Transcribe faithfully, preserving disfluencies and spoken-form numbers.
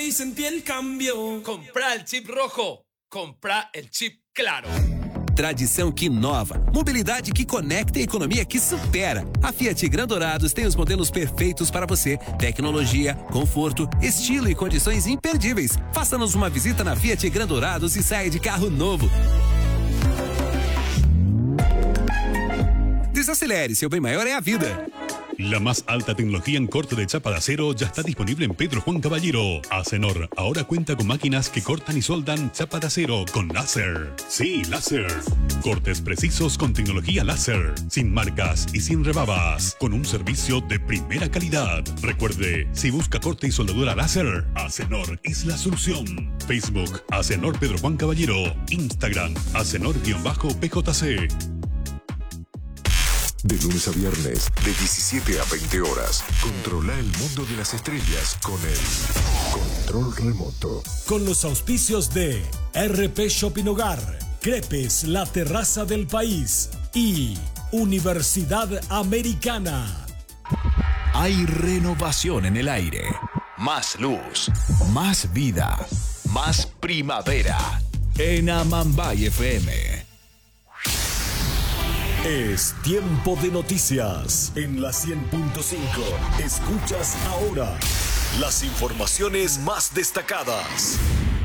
y sentí el cambio. Comprá el chip rojo. Comprá el chip claro. Tradição que inova, mobilidade que conecta e economia que supera. A Fiat Gran Dourados tem os modelos perfeitos para você. Tecnologia, conforto, estilo e condições imperdíveis. Faça-nos uma visita na Fiat Gran Dourados e saia de carro novo. Desacelere, seu bem maior é a vida. La más alta tecnología en corte de chapa de acero ya está disponible en Pedro Juan Caballero. Acenor ahora cuenta con máquinas que cortan y soldan chapa de acero con láser. Sí, láser. Cortes precisos con tecnología láser, sin marcas y sin rebabas, con un servicio de primera calidad. Recuerde, si busca corte y soldadura láser, Acenor es la solución. Facebook, Acenor Pedro Juan Caballero. Instagram, Acenor-P J C. De lunes a viernes, de diecisiete a veinte horas, controla el mundo de las estrellas con el control remoto. Con los auspicios de R P Shopping Hogar, Crepes, la terraza del país y Universidad Americana. Hay renovación en el aire. Más luz, más vida, más primavera. En Amambay F M. Es tiempo de noticias. En la cien punto cinco escuchas ahora las informaciones más destacadas.